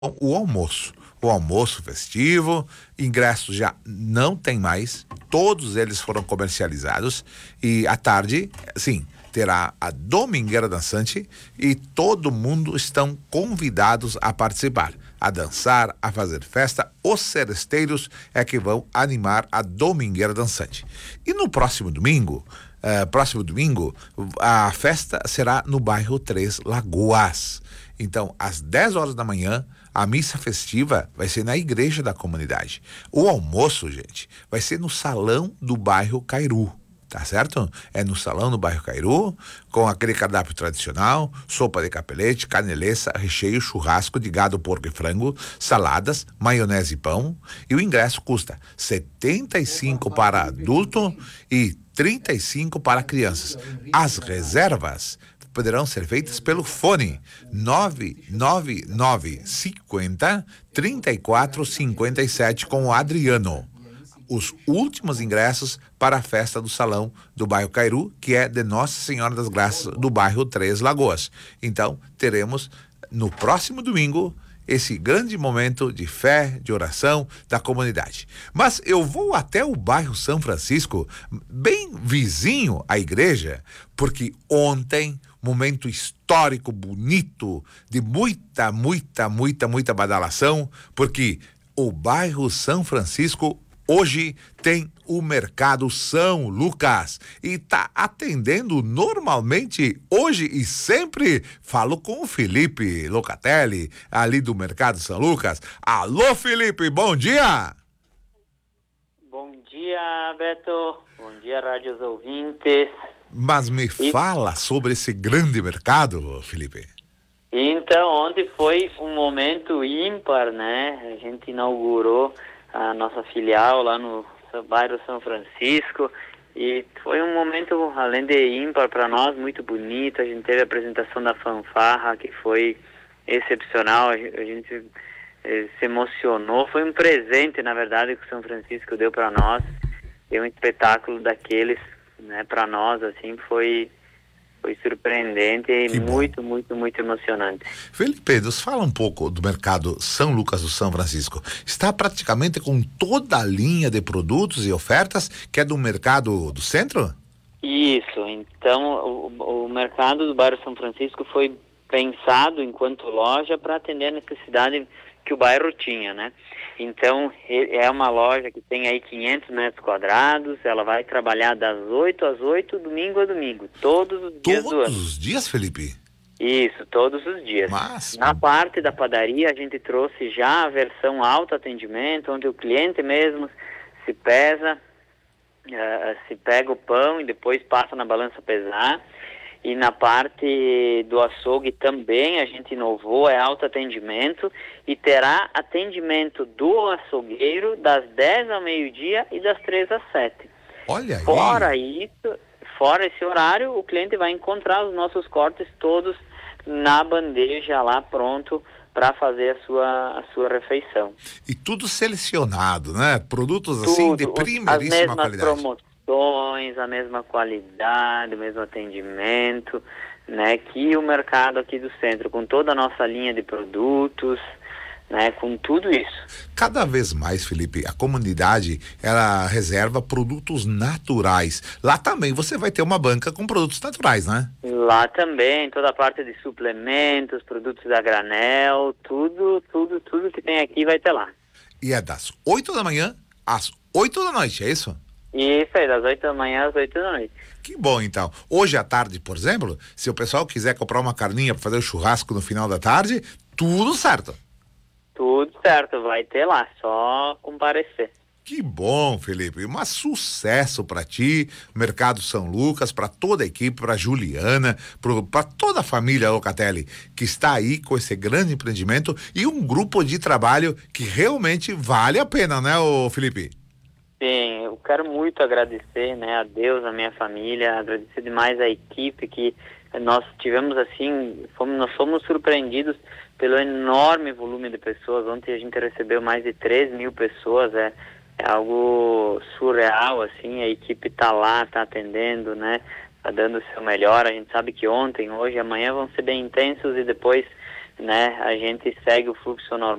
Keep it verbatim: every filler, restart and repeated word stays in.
o almoço. O almoço festivo, ingressos já não tem mais, todos eles foram comercializados e à tarde, sim, terá a Domingueira Dançante e todo mundo estão convidados a participar, a dançar, a fazer festa. Os seresteiros é que vão animar a Domingueira Dançante. E no próximo domingo, uh, próximo domingo, a festa será no bairro Três Lagoas. Então, às dez horas da manhã, a missa festiva vai ser na igreja da comunidade. O almoço, gente, vai ser no salão do bairro Cairu, tá certo? É no salão do bairro Cairu, com aquele cardápio tradicional, sopa de capelete, caneleça, recheio, churrasco de gado, porco e frango, saladas, maionese e pão. E o ingresso custa setenta e cinco para adulto e trinta e cinco para crianças. As reservas poderão ser feitas pelo fone nove nove nove cinquenta, trinta e quatro cinquenta e sete com o Adriano. Os últimos ingressos para a festa do salão do bairro Cairu, que é de Nossa Senhora das Graças, do bairro Três Lagoas. Então, teremos no próximo domingo esse grande momento de fé, de oração da comunidade. Mas eu vou até o bairro São Francisco, bem vizinho à igreja, porque ontem, momento histórico, bonito, de muita, muita, muita, muita badalação, porque o bairro São Francisco hoje tem o Mercado São Lucas e está atendendo normalmente hoje e sempre. Falo com o Felipe Locatelli, ali do Mercado São Lucas. Alô, Felipe, bom dia! Bom dia, Beto. Bom dia, rádios ouvintes. Mas me e... fala sobre esse grande mercado, Felipe. Então, ontem foi um momento ímpar, né? A gente inaugurou a nossa filial lá no bairro São Francisco e foi um momento, além de ímpar para nós, muito bonito. A gente teve a apresentação da fanfarra, que foi excepcional. A gente eh, se emocionou. Foi um presente, na verdade, que o São Francisco deu para nós. E um espetáculo daqueles, né, para nós, assim, foi Foi surpreendente e muito, muito, muito emocionante. Felipe, nos fala um pouco do mercado São Lucas do São Francisco. Está praticamente com toda a linha de produtos e ofertas que é do mercado do centro? Isso, então o, o mercado do bairro São Francisco foi pensado enquanto loja para atender a necessidade que o bairro tinha, né? Então, é uma loja que tem aí quinhentos metros quadrados, ela vai trabalhar das oito às oito, domingo a domingo, todos os dias do ano. Todos os dias, Felipe? Isso, todos os dias. Mas... Na parte da padaria, a gente trouxe já a versão autoatendimento, onde o cliente mesmo se pesa, uh, se pega o pão e depois passa na balança pesar. E na parte do açougue também a gente inovou, é autoatendimento e terá atendimento do açougueiro das dez ao meio-dia e das três às sete. Olha aí. Fora isso, fora esse horário, o cliente vai encontrar os nossos cortes todos na bandeja lá pronto para fazer a sua, a sua refeição. E tudo selecionado, né? Produtos tudo, assim de primeiríssima qualidade. Promoções, a mesma qualidade, o mesmo atendimento, né, que o mercado aqui do centro, com toda a nossa linha de produtos, né, com tudo isso. Cada vez mais, Felipe, a comunidade, ela reserva produtos naturais. Lá também você vai ter uma banca com produtos naturais, né? Lá também, toda a parte de suplementos, produtos a granel, tudo, tudo, tudo que tem aqui vai ter lá. E é das oito da manhã às oito da noite, é isso? Isso aí, das oito da manhã às oito da noite. Que bom, então. Hoje à tarde, por exemplo, se o pessoal quiser comprar uma carninha para fazer o churrasco no final da tarde, tudo certo. Tudo certo, vai ter lá, só comparecer. Que bom, Felipe. Um sucesso para ti, Mercado São Lucas, para toda a equipe, para Juliana, para toda a família Locatelli, que está aí com esse grande empreendimento e um grupo de trabalho que realmente vale a pena, né, ô Felipe? Sim, eu quero muito agradecer, né, a Deus, a minha família, agradecer demais a equipe que nós tivemos assim, fomos, nós fomos surpreendidos pelo enorme volume de pessoas. Ontem a gente recebeu mais de três mil pessoas, é, é algo surreal, assim, a equipe tá lá, tá atendendo, né, tá dando o seu melhor. A gente sabe que ontem, hoje, amanhã vão ser bem intensos e depois né, a gente segue o fluxo normal.